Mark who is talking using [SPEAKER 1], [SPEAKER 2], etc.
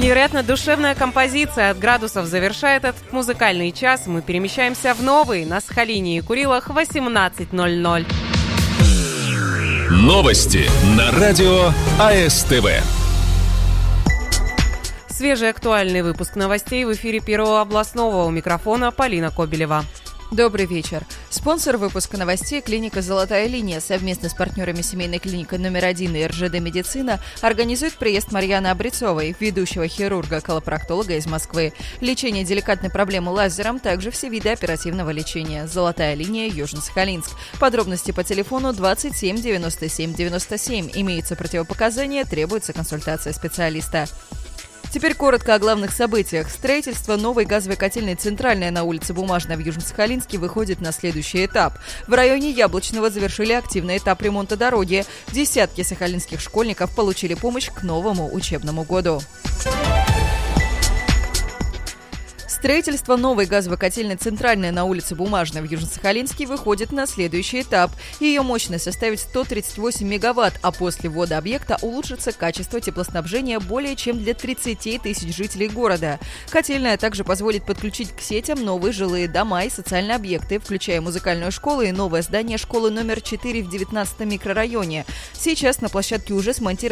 [SPEAKER 1] Невероятно душевная композиция от «Градусов» завершает этот музыкальный час. Мы перемещаемся в новый на Сахалине и Курилах 18:00.
[SPEAKER 2] Новости на радио АСТВ.
[SPEAKER 1] Свежий актуальный выпуск новостей в эфире Первого областного. У микрофона Полина Кобелева.
[SPEAKER 3] Добрый вечер. Спонсор выпуска новостей – клиника «Золотая линия» совместно с партнерами семейной клиники номер 1 и РЖД «Медицина» организует приезд Марьяны Обрецовой, ведущего хирурга-колопроктолога из Москвы. Лечение деликатной проблемы лазером, также все виды оперативного лечения. «Золотая линия», Южно-Сахалинск. Подробности по телефону 27 97 97. Имеются противопоказания, требуется консультация специалиста. Теперь коротко о главных событиях. Строительство новой газовой котельной «Центральная» на улице Бумажной в Южно-Сахалинске выходит на следующий этап. В районе Яблочного завершили активный этап ремонта дороги. Десятки сахалинских школьников получили помощь к новому учебному году. Строительство новой газовой котельной «Центральная» на улице Бумажной в Южно-Сахалинске выходит на следующий этап. Ее мощность составит 138 мегаватт, а после ввода объекта улучшится качество теплоснабжения более чем для 30 тысяч жителей города. Котельная также позволит подключить к сетям новые жилые дома и социальные объекты, включая музыкальную школу и новое здание школы номер 4 в 19 микрорайоне. Сейчас на площадке уже смонтировано